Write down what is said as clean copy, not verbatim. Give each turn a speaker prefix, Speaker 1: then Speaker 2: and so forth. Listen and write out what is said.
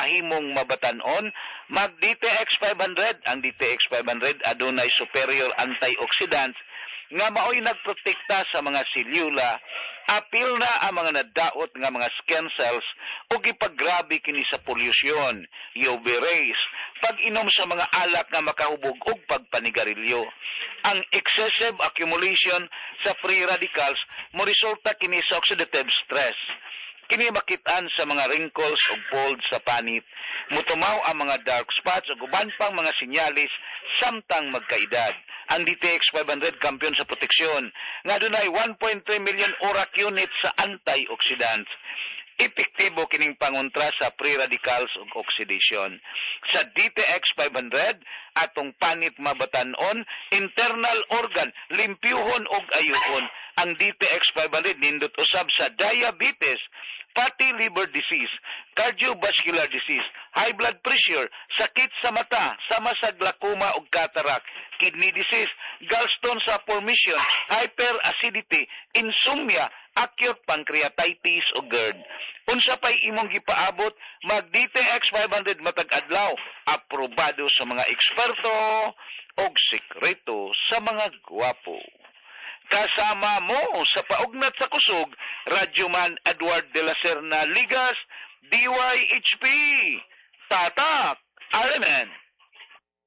Speaker 1: mahimong mabatan-on, mag DTX 500. Ang DTX 500 adunay superior antioxidants nga maoy nagprotekta sa mga selula, apil na ang mga nadaot nga mga skin cells o gipaggrabe kini sa pollution, UV rays, pag-inom sa mga alak nga makahubog og pagpanigarilyo. Ang excessive accumulation sa free radicals mo resulta kini sa oxidative stress. Kini makitaan sa mga wrinkles o folds sa panit, mutumaw ang mga dark spots o guban pang mga sinyalis samtang magkaedad. Ang DTX 500 kampiyon sa proteksyon, nga dunay 1.3 million ORAC units sa antioxidants. Epektibo kining pangontra sa free radicals ug oxidation. Sa DTX 500, atong panit mabatan-on, internal organ, limpyuhon ug ayuhon. Ang DTX 500 nindot usab sa diabetes, fatty liver disease, cardiovascular disease, high blood pressure, sakit sa mata, sama sa glaucoma ug cataract, kidney disease, gallstone sa formation, hyperacidity, insomnia, acute pancreatitis o GERD. Unsa pay imong gipaabot, mag DTX 500 matag adlaw, aprobado sa mga eksperto og sekreto sa mga gwapo. Kasama mo sa paugnat sa kusog, Radyoman Edward de la Serna Ligas, DYHP, Tatak, RMN.